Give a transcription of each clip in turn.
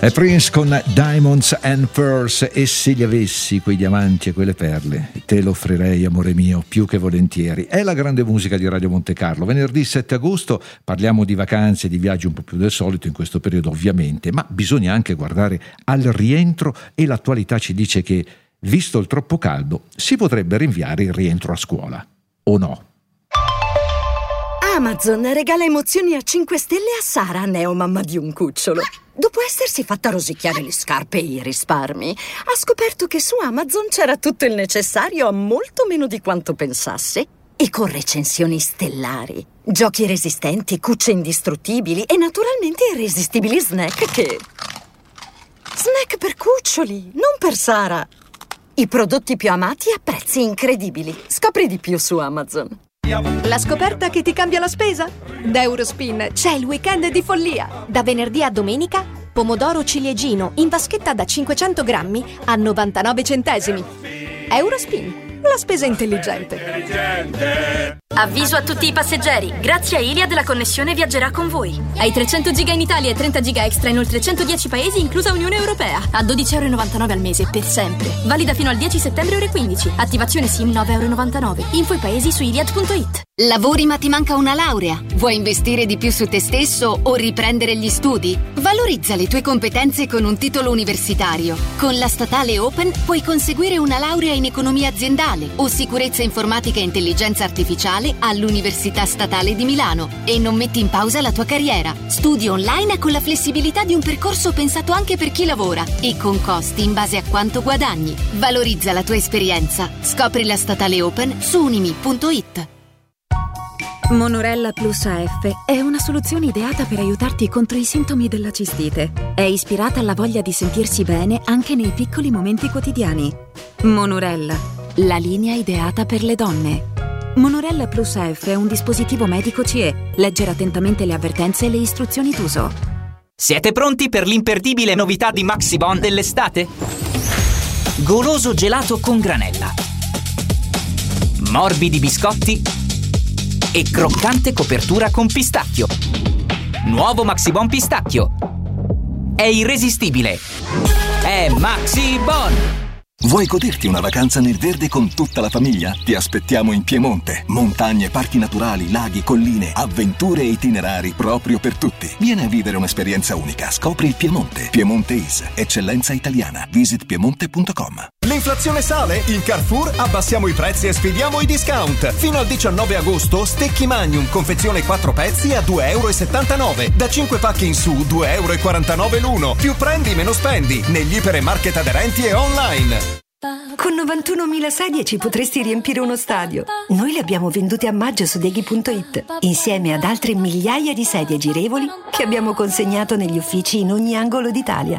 È Prince con Diamonds and Pearls. E se li avessi quei diamanti e quelle perle, te lo offrirei, amore mio, più che volentieri. È la grande musica di Radio Monte Carlo. Venerdì 7 agosto parliamo di vacanze e di viaggi un po' più del solito in questo periodo, ovviamente, ma bisogna anche guardare al rientro, e l'attualità ci dice che, visto il troppo caldo, si potrebbe rinviare il rientro a scuola. O no? Amazon regala emozioni a 5 stelle a Sara, neomamma di un cucciolo. Dopo essersi fatta rosicchiare le scarpe e i risparmi, ha scoperto che su Amazon c'era tutto il necessario a molto meno di quanto pensasse, e con recensioni stellari, giochi resistenti, cucce indistruttibili e naturalmente irresistibili snack Snack per cuccioli, non per Sara. I prodotti più amati a prezzi incredibili. Scopri di più su Amazon. La scoperta che ti cambia la spesa? Da Eurospin c'è il weekend di follia. Da venerdì a domenica, pomodoro ciliegino in vaschetta da 500 grammi a 99 centesimi. Eurospin, la spesa intelligente. Avviso a tutti i passeggeri, grazie a Iliad la connessione viaggerà con voi. Hai 300 giga in Italia e 30 giga extra in oltre 110 paesi, inclusa Unione Europea, a 12,99 € al mese per sempre. Valida fino al 10 settembre ore 15. Attivazione SIM 9,99 €. Info i paesi su iliad.it. Lavori ma ti manca una laurea? Vuoi investire di più su te stesso o riprendere gli studi? Valorizza le tue competenze con un titolo universitario. Con la Statale Open puoi conseguire una laurea in economia aziendale o sicurezza informatica e intelligenza artificiale all'Università Statale di Milano, e non metti in pausa la tua carriera. Studi online con la flessibilità di un percorso pensato anche per chi lavora e con costi in base a quanto guadagni. Valorizza la tua esperienza. Scopri la Statale Open su unimi.it. Monorella Plus AF è una soluzione ideata per aiutarti contro i sintomi della cistite. È ispirata alla voglia di sentirsi bene anche nei piccoli momenti quotidiani. Monorella, la linea ideata per le donne. Monorella Plus AF è un dispositivo medico CE. Leggere attentamente le avvertenze e le istruzioni d'uso. Siete pronti per l'imperdibile novità di Maxibon dell'estate? Goloso gelato con granella, morbidi biscotti e croccante copertura con pistacchio. Nuovo Maxibon pistacchio. È irresistibile. È Maxibon! Vuoi goderti una vacanza nel verde con tutta la famiglia? Ti aspettiamo in Piemonte. Montagne, parchi naturali, laghi, colline, avventure e itinerari proprio per tutti. Vieni a vivere un'esperienza unica. Scopri il Piemonte. Piemonte is, eccellenza italiana. Visit piemonte.com. L'inflazione sale? In Carrefour abbassiamo i prezzi e spediamo i discount. Fino al 19 agosto, Stecchi Magnum, confezione 4 pezzi a 2,79 €. Da 5 pacchi in su, 2,49 € l'uno. Più prendi, meno spendi. Negli ipermarket aderenti e online. Con 91.000 sedie ci potresti riempire uno stadio. Noi le abbiamo vendute a maggio su Deghi.it, insieme ad altre migliaia di sedie girevoli che abbiamo consegnato negli uffici in ogni angolo d'Italia.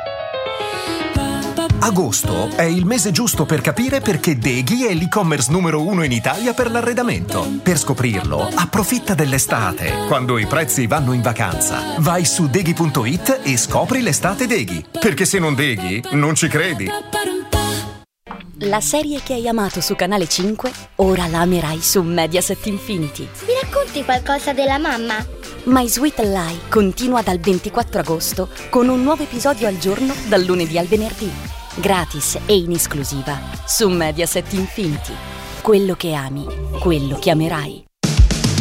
Agosto è il mese giusto per capire perché Deghi è l'e-commerce numero 1 in Italia per l'arredamento. Per scoprirlo, approfitta dell'estate, quando i prezzi vanno in vacanza. Vai su Deghi.it e scopri l'estate Deghi. Perché se non Deghi, non ci credi. La serie che hai amato su Canale 5, ora la amerai su Mediaset Infinity. Mi racconti qualcosa della mamma? My Sweet Lie continua dal 24 agosto con un nuovo episodio al giorno dal lunedì al venerdì. Gratis e in esclusiva su Mediaset Infinity. Quello che ami, quello che amerai.